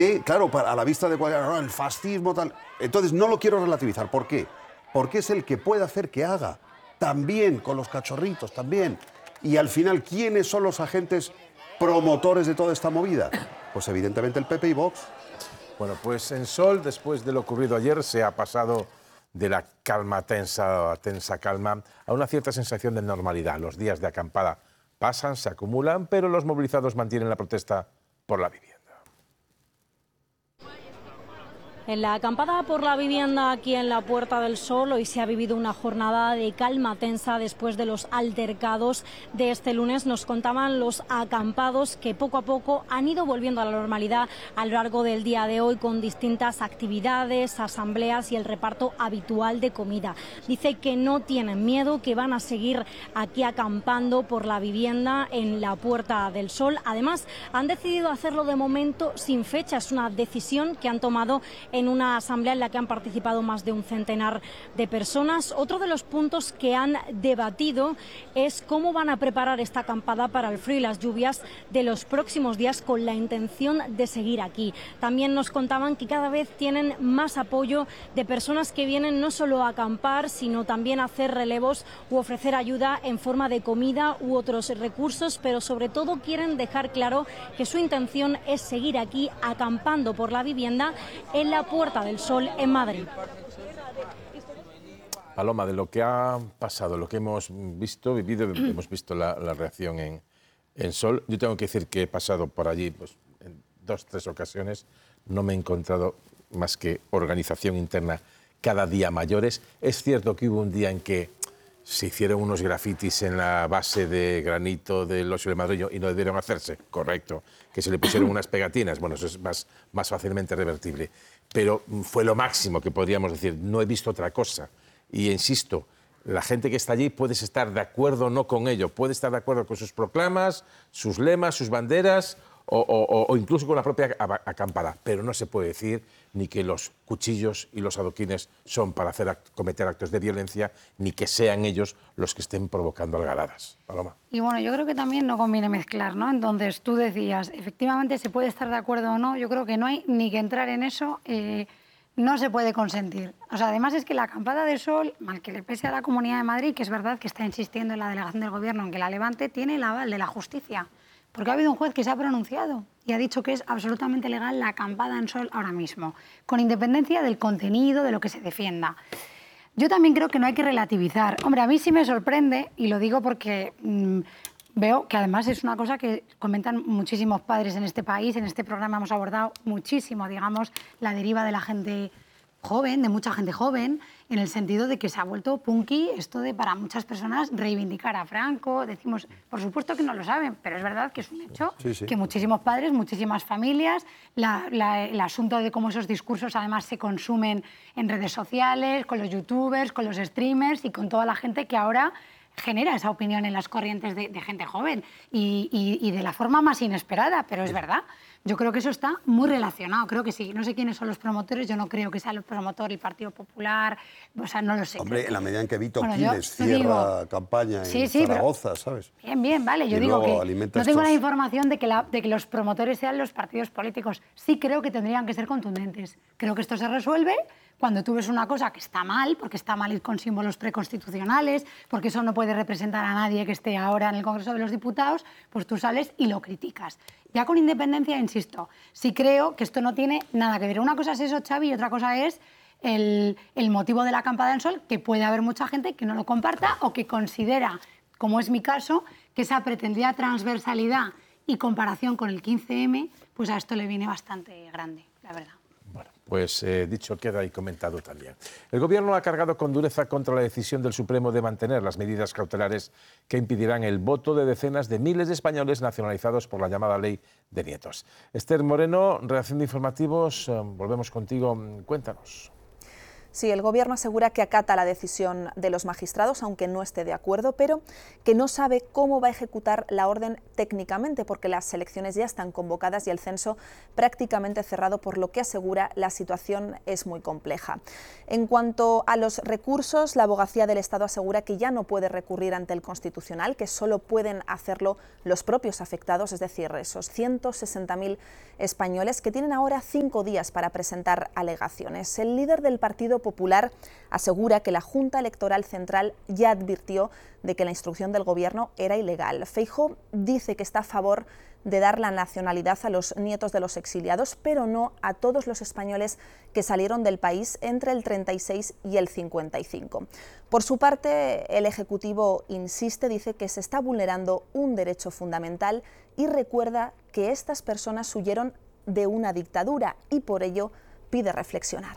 Claro, a la vista de cualquier, el fascismo, tal. Entonces no lo quiero relativizar. ¿Por qué? Porque es el que puede hacer que haga. También con los cachorritos, también. Y al final, ¿quiénes son los agentes promotores de toda esta movida? Pues evidentemente el PP y Vox. Bueno, pues en Sol, después de lo ocurrido ayer, se ha pasado de la calma tensa calma a una cierta sensación de normalidad. Los días de acampada pasan, se acumulan, pero los movilizados mantienen la protesta por la vivienda. En la acampada por la vivienda aquí en la Puerta del Sol hoy se ha vivido una jornada de calma tensa después de los altercados de este lunes. Nos contaban los acampados que poco a poco han ido volviendo a la normalidad a lo largo del día de hoy con distintas actividades, asambleas y el reparto habitual de comida. Dice que no tienen miedo, que van a seguir aquí acampando por la vivienda en la Puerta del Sol. Además, han decidido hacerlo de momento sin fecha. Es una decisión que han tomado en una asamblea en la que han participado más de un centenar de personas. Otro de los puntos que han debatido es cómo van a preparar esta acampada para el frío y las lluvias de los próximos días con la intención de seguir aquí. También nos contaban que cada vez tienen más apoyo de personas que vienen no solo a acampar, sino también a hacer relevos u ofrecer ayuda en forma de comida u otros recursos, pero sobre todo quieren dejar claro que su intención es seguir aquí acampando por la vivienda en la Puerta del Sol en Madrid. Paloma, de lo que ha pasado, lo que hemos vivido, hemos visto la reacción en Sol. Yo tengo que decir que he pasado por allí pues, en 2 o 3 ocasiones. No me he encontrado más que organización interna cada día mayores. Es cierto que hubo un día en que se hicieron unos grafitis en la base de granito del Oso de Madrid y no debieron hacerse, correcto. Que se le pusieron unas pegatinas, bueno, eso es más fácilmente revertible. Pero fue lo máximo que podríamos decir, no he visto otra cosa. Y insisto, la gente que está allí puedes estar de acuerdo o no con ello, puede estar de acuerdo con sus proclamas, sus lemas, sus banderas o incluso con la propia acampada, pero no se puede decir ni que los cuchillos y los adoquines son para cometer actos de violencia, ni que sean ellos los que estén provocando algaradas. Paloma. Y bueno, yo creo que también no conviene mezclar, ¿no? Entonces, tú decías, efectivamente se puede estar de acuerdo o no, yo creo que no hay ni que entrar en eso, no se puede consentir. O sea, además es que la acampada de Sol, mal que le pese a la Comunidad de Madrid, que es verdad que está insistiendo en la delegación del Gobierno en que la levante, tiene el aval de la justicia. Porque ha habido un juez que se ha pronunciado y ha dicho que es absolutamente legal la acampada en Sol ahora mismo, con independencia del contenido, de lo que se defienda. Yo también creo que no hay que relativizar. Hombre, a mí sí me sorprende, y lo digo porque veo que además es una cosa que comentan muchísimos padres en este país. En este programa hemos abordado muchísimo, digamos, la deriva de la gente joven, de mucha gente joven, en el sentido de que se ha vuelto punky esto de para muchas personas reivindicar a Franco. Decimos, por supuesto que no lo saben, pero es verdad que es un hecho que muchísimos padres, muchísimas familias, el asunto de cómo esos discursos además se consumen en redes sociales, con los youtubers, con los streamers y con toda la gente que ahora genera esa opinión en las corrientes de gente joven y de la forma más inesperada, pero es verdad. Yo creo que eso está muy relacionado, creo que sí. No sé quiénes son los promotores, yo no creo que sea el promotor el Partido Popular, o sea, no lo sé. Hombre, en la medida en que Vito Quiles cierra campaña en Zaragoza, pero, ¿sabes? Bien, vale, yo digo que no tengo la información de que los promotores sean los partidos políticos. Sí creo que tendrían que ser contundentes. Creo que esto se resuelve cuando tú ves una cosa que está mal, porque está mal ir con símbolos preconstitucionales, porque eso no puede representar a nadie que esté ahora en el Congreso de los Diputados, pues tú sales y lo criticas. Ya con independencia, insisto, sí creo que esto no tiene nada que ver. Una cosa es eso, Xavi, y otra cosa es el motivo de la acampada en Sol, que puede haber mucha gente que no lo comparta o que considera, como es mi caso, que esa pretendida transversalidad y comparación con el 15M, pues a esto le viene bastante grande, la verdad. Pues dicho queda y comentado también. El Gobierno ha cargado con dureza contra la decisión del Supremo de mantener las medidas cautelares que impedirán el voto de decenas de miles de españoles nacionalizados por la llamada Ley de Nietos. Esther Moreno, redacción de informativos, volvemos contigo, cuéntanos. Sí, el Gobierno asegura que acata la decisión de los magistrados, aunque no esté de acuerdo, pero que no sabe cómo va a ejecutar la orden técnicamente, porque las elecciones ya están convocadas y el censo prácticamente cerrado, por lo que asegura la situación es muy compleja. En cuanto a los recursos, la Abogacía del Estado asegura que ya no puede recurrir ante el Constitucional, que solo pueden hacerlo los propios afectados, es decir, esos 160.000 españoles que tienen ahora 5 días para presentar alegaciones. El líder del Partido Popular asegura que la Junta Electoral Central ya advirtió de que la instrucción del Gobierno era ilegal. Feijóo dice que está a favor de dar la nacionalidad a los nietos de los exiliados, pero no a todos los españoles que salieron del país entre el 36 y el 55. Por su parte, el Ejecutivo insiste, dice que se está vulnerando un derecho fundamental y recuerda que estas personas huyeron de una dictadura y por ello pide reflexionar.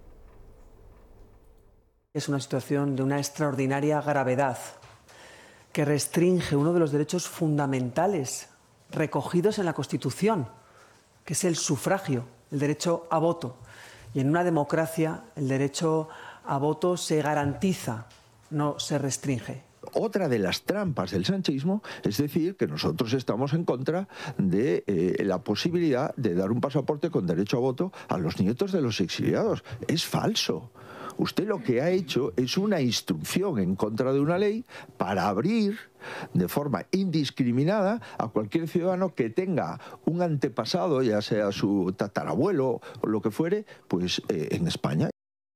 Es una situación de una extraordinaria gravedad que restringe uno de los derechos fundamentales recogidos en la Constitución, que es el sufragio, el derecho a voto. Y en una democracia el derecho a voto se garantiza, no se restringe. Otra de las trampas del sanchismo es decir que nosotros estamos en contra de la posibilidad de dar un pasaporte con derecho a voto a los nietos de los exiliados. Es falso. Usted lo que ha hecho es una instrucción en contra de una ley para abrir de forma indiscriminada a cualquier ciudadano que tenga un antepasado, ya sea su tatarabuelo o lo que fuere, pues en España.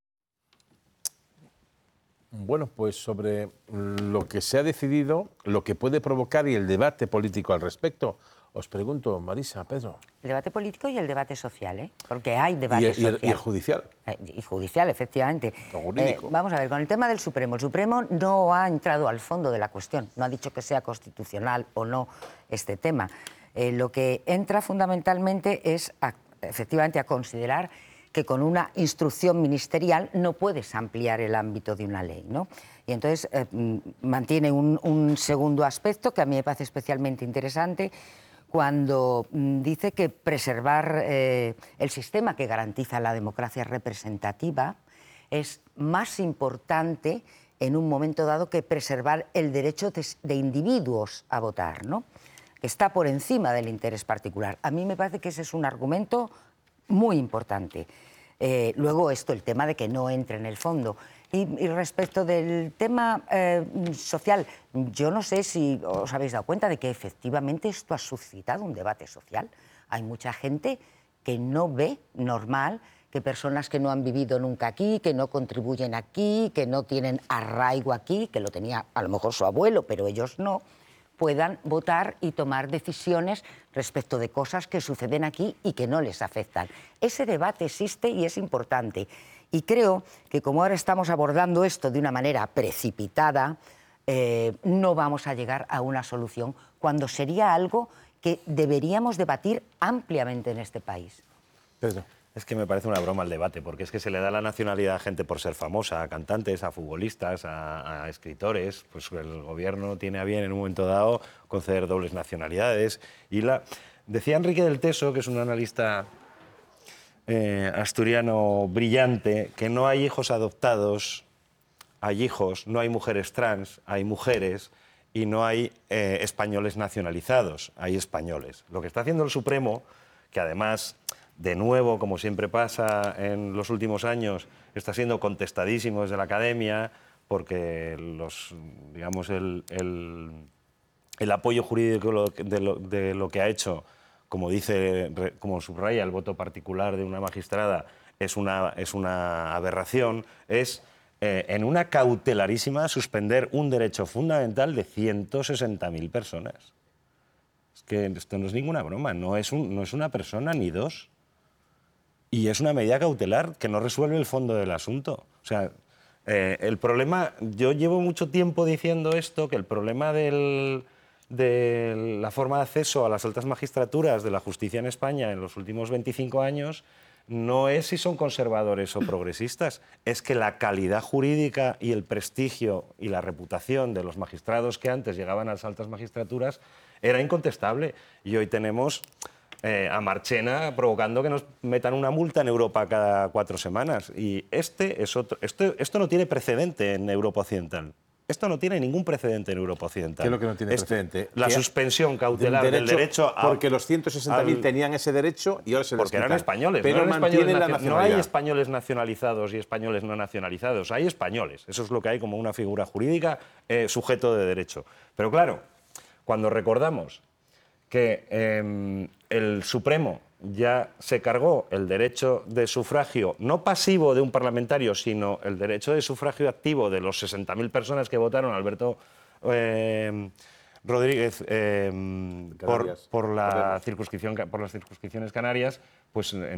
Bueno, pues sobre lo que se ha decidido, lo que puede provocar y el debate político al respecto, os pregunto, Marisa, Pedro. El debate político y el debate social, ¿eh? Porque hay debate social. Y el judicial. Y judicial, efectivamente. Vamos a ver, con el tema del Supremo. El Supremo no ha entrado al fondo de la cuestión, no ha dicho que sea constitucional o no este tema. Lo que entra fundamentalmente es, efectivamente, a considerar que con una instrucción ministerial no puedes ampliar el ámbito de una ley, ¿no? Y entonces mantiene un segundo aspecto que a mí me parece especialmente interesante, cuando dice que preservar el sistema que garantiza la democracia representativa es más importante en un momento dado que preservar el derecho de individuos a votar, ¿no? Que está por encima del interés particular. A mí me parece que ese es un argumento muy importante. Luego el tema de que no entre en el fondo. Y respecto del tema social, yo no sé si os habéis dado cuenta de que efectivamente esto ha suscitado un debate social. Hay mucha gente que no ve normal que personas que no han vivido nunca aquí, que no contribuyen aquí, que no tienen arraigo aquí, que lo tenía a lo mejor su abuelo, pero ellos no, puedan votar y tomar decisiones respecto de cosas que suceden aquí y que no les afectan. Ese debate existe y es importante. Y creo que como ahora estamos abordando esto de una manera precipitada, no vamos a llegar a una solución cuando sería algo que deberíamos debatir ampliamente en este país. Pedro. Es que me parece una broma el debate, porque es que se le da la nacionalidad a gente por ser famosa, a cantantes, a futbolistas, a escritores. Pues el gobierno tiene a bien en un momento dado conceder dobles nacionalidades. Decía Enrique del Teso, que es un analista asturiano brillante, que no hay hijos adoptados, hay hijos, no hay mujeres trans, hay mujeres, y no hay españoles nacionalizados, hay españoles. Lo que está haciendo el Supremo, que además, de nuevo, como siempre pasa en los últimos años, está siendo contestadísimo desde la academia, porque el apoyo jurídico de lo que ha hecho, como subraya el voto particular de una magistrada, es una aberración, es en una cautelarísima suspender un derecho fundamental de 160.000 personas. Es que esto no es ninguna broma, no es una persona ni dos. Y es una medida cautelar que no resuelve el fondo del asunto. O sea, el problema, yo llevo mucho tiempo diciendo esto, que el problema de la forma de acceso a las altas magistraturas de la justicia en España en los últimos 25 años no es si son conservadores o progresistas, es que la calidad jurídica y el prestigio y la reputación de los magistrados que antes llegaban a las altas magistraturas era incontestable. Y hoy tenemos a Marchena provocando que nos metan una multa en Europa cada 4 semanas. Y esto no tiene precedente en Europa Occidental. Esto no tiene ningún precedente en Europa Occidental. ¿Qué es lo que no tiene precedente? La suspensión cautelar del derecho a... Porque los 160.000 tenían ese derecho y ahora se les Porque eran quitan. españoles. Pero no, mantienen la nacionalidad. no hay españoles nacionalizados y españoles no nacionalizados. Hay españoles. Eso es lo que hay como una figura jurídica sujeto de derecho. Pero claro, cuando recordamos que el Supremo ya se cargó el derecho de sufragio no pasivo de un parlamentario, sino el derecho de sufragio activo de los 60.000 personas que votaron a Alberto Rodríguez por las circunscripciones canarias, pues